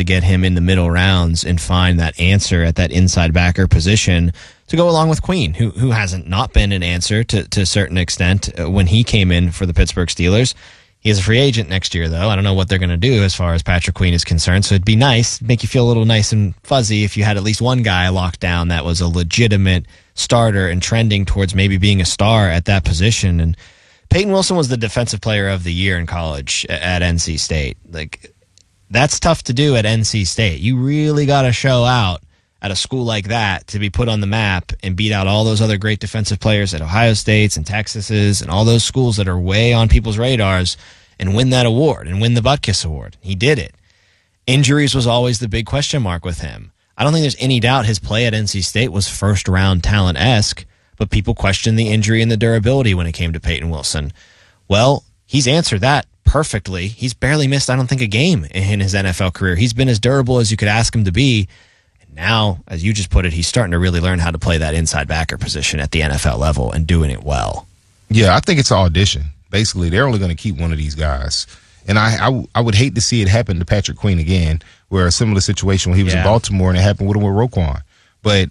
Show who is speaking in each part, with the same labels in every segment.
Speaker 1: get him in the middle rounds and find that answer at that inside backer position to go along with Queen, who hasn't not been an answer to a certain extent when he came in for the Pittsburgh Steelers. He is a free agent next year, though. I don't know what they're going to do as far as Patrick Queen is concerned, so it'd be nice, make you feel a little nice and fuzzy if you had at least one guy locked down that was a legitimate starter and trending towards maybe being a star at that position. And Peyton Wilson was the defensive player of the year in college at NC State. Like, that's tough to do at NC State. You really got to show out at a school like that to be put on the map and beat out all those other great defensive players at Ohio State's and Texas's and all those schools that are way on people's radars and win that award and win the Butkus Award. He did it. Injuries was always the big question mark with him. I don't think there's any doubt his play at NC State was first-round talent-esque, but people questioned the injury and the durability when it came to Peyton Wilson. Well, he's answered that perfectly. He's barely missed, I don't think, a game in his NFL career. He's been as durable as you could ask him to be. Now, as you just put it, he's starting to really learn how to play that inside backer position at the NFL level and doing it well.
Speaker 2: Yeah, I think it's an audition. Basically, they're only going to keep one of these guys. And I would hate to see it happen to Patrick Queen again, where a similar situation when he was in Baltimore and it happened with him with Roquan. But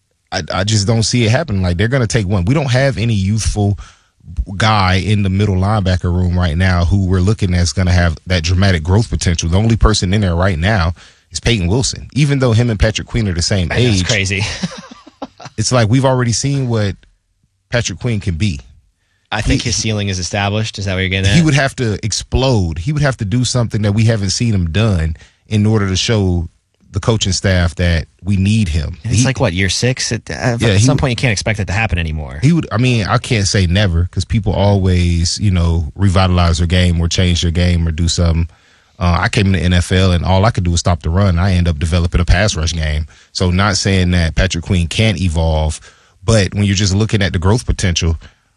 Speaker 2: I just don't see it happening. Like, they're going to take one. We don't have any youthful guy in the middle linebacker room right now who we're looking at is going to have that dramatic growth potential. The only person in there right now is Peyton Wilson. Even though him and Patrick Queen are the same age.
Speaker 1: That's crazy.
Speaker 2: It's like we've already seen what Patrick Queen can be.
Speaker 1: I think his ceiling is established. Is that what you're getting at?
Speaker 2: He would have to explode. He would have to do something that we haven't seen him done in order to show the coaching staff that we need him.
Speaker 1: It's like, what, year 6? At some point, you can't expect it to happen anymore.
Speaker 2: I can't say never because people always, revitalize their game or change their game or do something. I came in the NFL and all I could do was stop the run. I end up developing a pass rush game. So not saying that Patrick Queen can't evolve, but when you're just looking at the growth potential,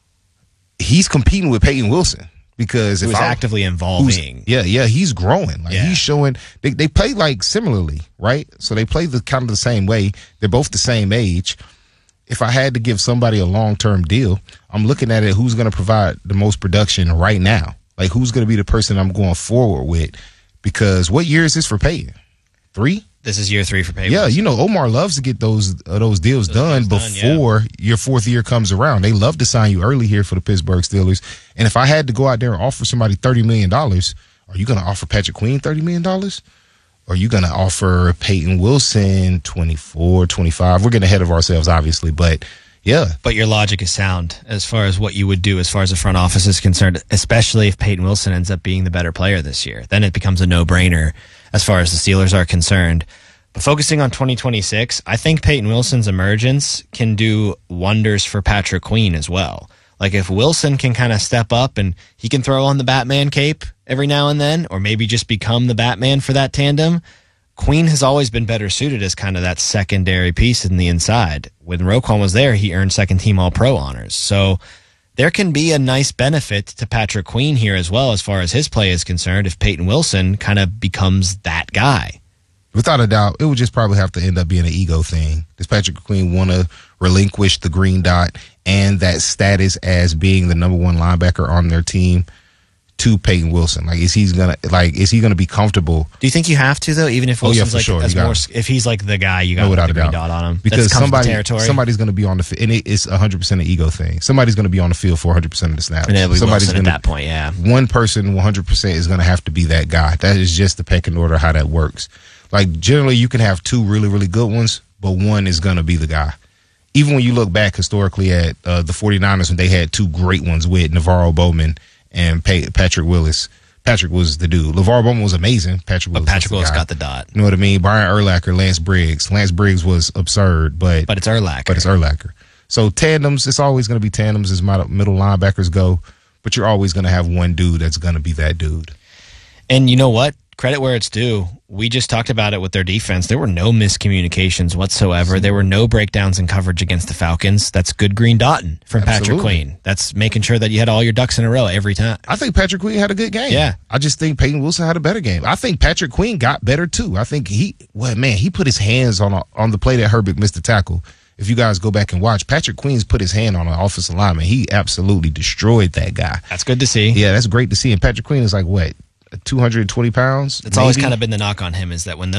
Speaker 2: he's competing with Peyton Wilson because
Speaker 1: he was actively evolving.
Speaker 2: He's growing. He's showing they play like similarly, right? So they play the kind of the same way. They're both the same age. If I had to give somebody a long-term deal, I'm looking at it, who's going to provide the most production right now? Like, who's going to be the person I'm going forward with? Because what year is this for Peyton? 3?
Speaker 1: This is year 3 for Peyton.
Speaker 2: Yeah, Omar loves to get those deals done before your 4th year comes around. They love to sign you early here for the Pittsburgh Steelers. And if I had to go out there and offer somebody $30 million, are you going to offer Patrick Queen $30 million? Or are you going to offer Peyton Wilson 24, 25? We're getting ahead of ourselves, obviously, but yeah.
Speaker 1: But your logic is sound as far as what you would do as far as the front office is concerned, especially if Peyton Wilson ends up being the better player this year. Then it becomes a no-brainer as far as the Steelers are concerned. But focusing on 2026, I think Peyton Wilson's emergence can do wonders for Patrick Queen as well. Like, if Wilson can kind of step up and he can throw on the Batman cape every now and then, or maybe just become the Batman for that tandem, Queen has always been better suited as kind of that secondary piece in the inside. When Roquan was there, he earned second-team All-Pro honors. So there can be a nice benefit to Patrick Queen here as well as far as his play is concerned if Peyton Wilson kind of becomes that guy.
Speaker 2: Without a doubt, it would just probably have to end up being an ego thing. Does Patrick Queen want to relinquish the green dot and that status as being the number 1 linebacker on their team to Peyton Wilson? Like, is he gonna be comfortable?
Speaker 1: Do you think you have to though? Even if Wilson's if he's like the guy, you got to put the green dot on him
Speaker 2: because somebody's going to be on the field, and it's 100% an ego thing. Somebody's going to be on the field for 100% of the snaps.
Speaker 1: And it'll be Wilson at that point, yeah.
Speaker 2: One person 100% is going to have to be that guy. That is just the pecking order how that works. Like, generally, you can have 2 really, really good ones, but one is going to be the guy. Even when you look back historically at the 49ers when they had 2 great ones with NaVorro Bowman and Patrick Willis. Patrick was the dude. LeVar Bowman was amazing. Patrick Willis
Speaker 1: got the dot.
Speaker 2: You know what I mean? Brian Urlacher, Lance Briggs. Lance Briggs was absurd, but
Speaker 1: it's Urlacher.
Speaker 2: So tandems, it's always going to be tandems as middle linebackers go, but you're always going to have one dude that's going to be that dude.
Speaker 1: And you know what? Credit where it's due. We just talked about it with their defense. There were no miscommunications whatsoever. There were no breakdowns in coverage against the Falcons. That's good green dotting from Patrick Queen. That's making sure that you had all your ducks in a row every time.
Speaker 2: I think Patrick Queen had a good game.
Speaker 1: Yeah.
Speaker 2: I just think Peyton Wilson had a better game. I think Patrick Queen got better too. I think he put his hands on the play that Herbig missed the tackle. If you guys go back and watch, Patrick Queen's put his hand on an offensive lineman. He absolutely destroyed that guy.
Speaker 1: That's good to see.
Speaker 2: Yeah, that's great to see. And Patrick Queen is like, what, 220 pounds?
Speaker 1: It's always kind of been the knock on him is that when